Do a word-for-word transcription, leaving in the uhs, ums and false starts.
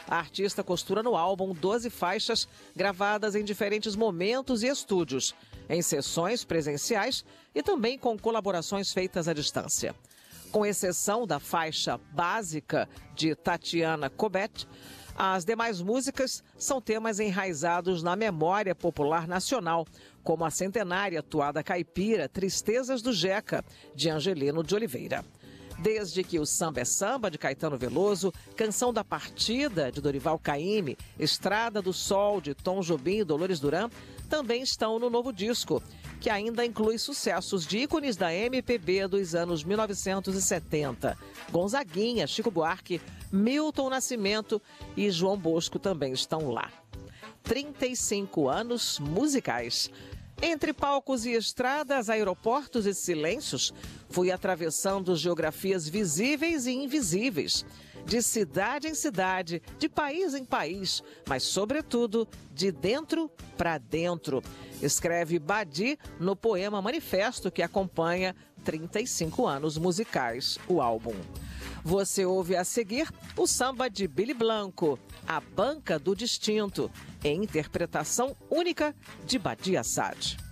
A artista costura no álbum doze faixas gravadas em diferentes momentos e estúdios, em sessões presenciais e também com colaborações feitas à distância. Com exceção da faixa Básica, de Tatiana Cobet, as demais músicas são temas enraizados na memória popular nacional, como a centenária toada caipira Tristezas do Jeca, de Angelino de Oliveira. Desde que o Samba é Samba, de Caetano Veloso, Canção da Partida, de Dorival Caymmi, Estrada do Sol, de Tom Jobim e Dolores Duran, também estão no novo disco, que ainda inclui sucessos de ícones da M P B dos anos mil novecentos e setenta. Gonzaguinha, Chico Buarque, Milton Nascimento e João Bosco também estão lá. trinta e cinco anos musicais. Entre palcos e estradas, aeroportos e silêncios, fui atravessando geografias visíveis e invisíveis, de cidade em cidade, de país em país, mas, sobretudo, de dentro para dentro. Escreve Badi no poema Manifesto, que acompanha trinta e cinco anos musicais, o álbum. Você ouve a seguir o samba de Billy Blanco, A Banca do Distinto, em interpretação única de Badi Assad.